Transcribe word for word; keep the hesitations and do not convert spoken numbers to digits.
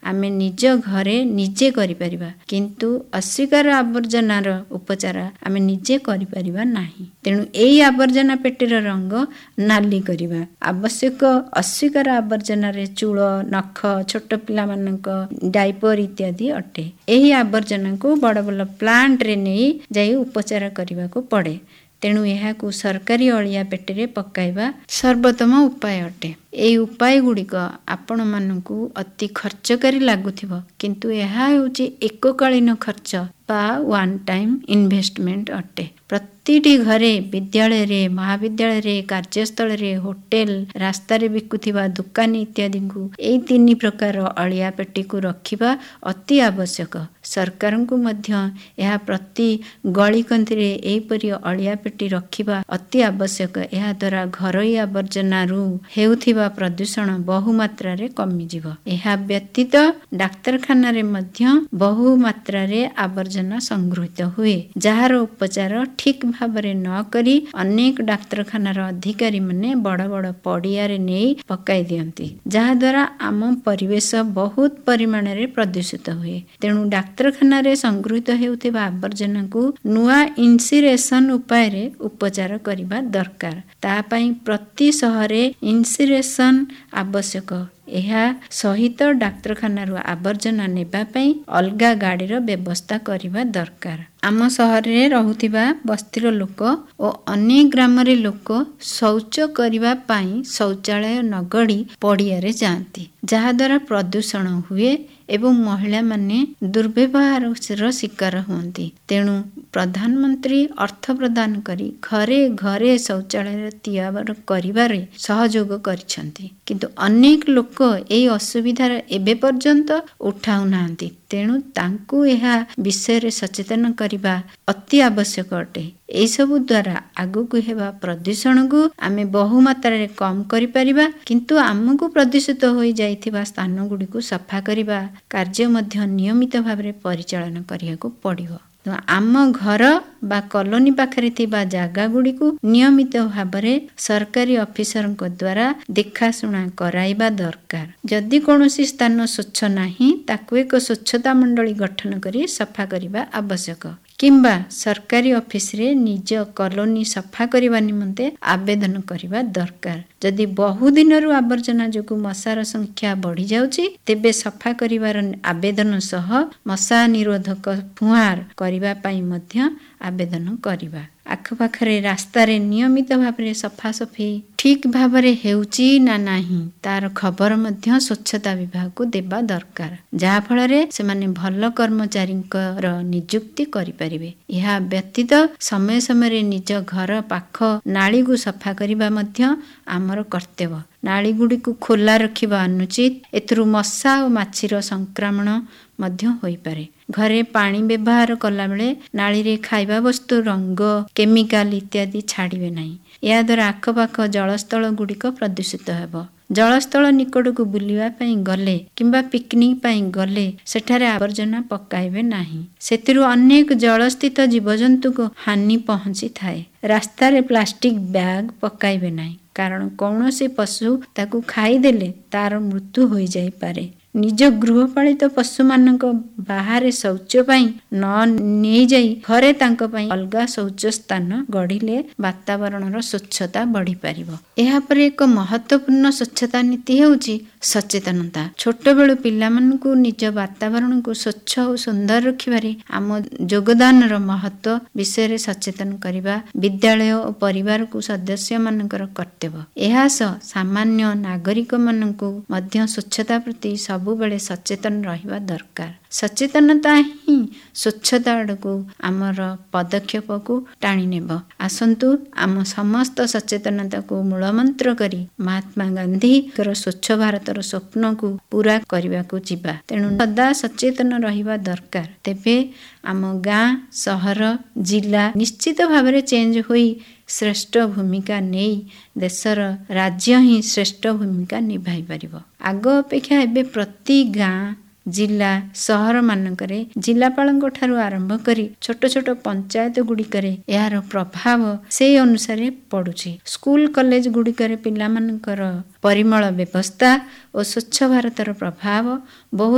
आमे निज घरे निजे करि परिबा किंतु अस्वीकार आवर्जनार उपचार आमे निजे करि परिबा नाही। तेणु एई आवर्जना पेटीर रंग नाली करिबा आवश्यक। अस्वीकार आवर्जना रे चूल नख छोट पिला मानक डाइपर इत्यादि अटे। एही आवर्जना को बड़ बड़ प्लांट रे नै जाई उपचार करबा को पड़े। तेणु एहाकू सरकारी अलिया पेटीरे पकाइबा सर्वोत्तम उपाय अटे। एई उपाय गुड़िक आपण मानकू अति खर्चकारी लागुथिबो किंतु एहा हेउची एककालीन खर्च बा वन टाइम इन्वेस्टमेंट अटे। प्रतिटी घरे विद्यालय रे महाविद्यालय रे कार्यस्थल रे होटेल रास्ता रे बिकुथिबा दुकान इत्यादि को एई तीन प्रकार अलिया पेटी को रखिबा अति आवश्यक। सरकार को मध्य एहा प्रति गली कंति रे एई परि अलिया पेटी रखिबा अति आवश्यक। एहा द्वारा घरोई आवर्जना रु हेउथिबा प्रदूषण बहु मात्रा रे कमी जिवो। एहा व्यतीत डाक्तरखाना रे मध्य बहु मात्रा रे आवर्जना संग्रहित हुए जहार उपचार ठीक भाबरे न करी अनेक डाक्तरखानार अधिकारी माने बड़ बड़ पड़िया रे नै पकाई दियंती जहा द्वारा आम परिवेश बहुत परिमाण रे प्रदूषित हुए। तेणु डाक्तरखाना रे संग्रहित हेउथिबा आवर्जना को नुआ इन्सुरेशन उपाय रे उपचार करिबा दरकार। ता पई प्रति शहरे इन्सुरेशन आवश्यक। एहा सहित डाक्तरखाना रु आवर्जना नेबा पई अलगा गाड़ीर व्यवस्था करिबा दरकार। आम शहर रे रहुथिबा बस्तीर लोक ओ अनेक ग्राम रे लोक शौच करिबा पई शौचालय नगड़ी पड़िया रे जांती जहा द्वारा प्रदूषण हुए एवं महिला माने दुर्व्यवहार शिकार हुंती। तेणु प्रधानमंत्री अर्थ प्रदान करी घरे घरे शौचालय तैयार करिबारे सहयोग करिसंती किंतु अनेक लोक एई असुविधा एबे पर्यंत उठाउ नांती। तेणु तांकू एहा विषय रे सचेतन करिबा अति आवश्यक अटे। एई सब द्वारा आगु को हेबा प्रदूषण को आमे बहु मात्रा रे कम करि परिबा किंतु आमको प्रदूषित होई जाइथिबा स्थान गुडी को सफा करिबा कार्य मध्य नियमित भाव रे परिचालन करिया को पड़िबो। तो आम घर बा कॉलोनी पाखरे थिबा जागा गुडी को नियमित भाव रे सरकारी ऑफिसर को द्वारा देखाशुना कराइबा दरकार। जदि कोनोसी स्थान स्वच्छ नाही ताकू एक स्वच्छता मंडली गठन करी सफा करिबा आवश्यक किंबा सरकारी ऑफिस रे निज कॉलोनी सफा करिबा निमंते आवेदन करिबा दरकार। जदि बहु दिन रु आवर्जना जोगु मशार संख्या बढ़ी जाउची तेबे सफा करिवार आवेदन सह मशा निरोधक फुहार करिबा पई मध्य आवेदन करिबा। आखपाखरे रास्ता रे नियमित भावरे सफा सफी ठीक भावरे हेउची ना नाही तार खबर मध्य स्वच्छता विभाग को देबा दरकार जहा फल रे से माने भल कर्मचारींकर नियुक्ति करि परिबे। यहा व्यतीत समय समय रे निज घर पाख नाली को सफा करिबा मध्य आमर कर्तव्य। नाली गुडी को खोला रखिबा अनुचित। एथरु मशा और माछीर संक्रमण मध्य होई पारे। घरे पानी व्यवहार कला बेले नाली रे खाइबा वस्तु रंग केमिकल इत्यादि छाड़िबे नाही। या द्वारा आखपाख जलस्थल गुड़िक प्रदूषित हेबो। जलस्थल निकट को बुलिबा पई गले किंबा पिकनिक पई गले सेठारे आवर्जना पकाइबे नाही। सेतिरु अनेक जलस्थित जीवजंतु को हानि पहुंची थाए। रास्ता रे प्लास्टिक बैग पकाइबे नाही कारण कौनसी पशु ताकू खाई देले तार मृत्यु होई जाई पारे। निज गृहपालित पशु मानक बाहर शौच पई न नै जाई घरे तांक पई अलगा शौच स्थान गढ़िले वातावरणर स्वच्छता बढ़ी पारिबो। एहा पर एक महत्वपूर्ण स्वच्छता नीति हेउची सचेतनता। छोट बेलु पिला मानकू निज वातावरण को स्वच्छ और सुंदर रखिबारे आम योगदानर महत्व विषय रे सचेतन करिबा विद्यालय और परिवार को सदस्य मानकर कर्तव्य। एहा स सामान्य नागरिक मानकू मध्य स्वच्छता प्रति सबु बेले सचेतन रहिबा दरकार। सचेतनता ही स्वच्छता आड़को आमर पदक्षेप को टाणी नेब। आसंतु आम समस्त सचेतनता को मूलमंत्र करी महात्मा गांधी स्वच्छ भारतर स्वप्न को पूरा करने को जीवा। तेणु सदा सचेतन रहिबा दरकार। तेबे आम गाँ सहर जिला निश्चित भाव में चेंज हुई श्रेष्ठ भूमिका नहीं देशर राज्य ही श्रेष्ठ भूमिका निभाई पारिबो। आग अपेक्षा एबे प्रति गाँ जिला सहर मानकरे जिलापालଙ୍କ ठारू आरंभ करी छोट छोट पंचायत गुड़िकरे यार प्रभाव से अनुसार पड़ुछि। स्कूल कॉलेज गुड़िकरे पिला मानकर परिमल व्यवस्था और स्वच्छ भारतर प्रभाव बहुत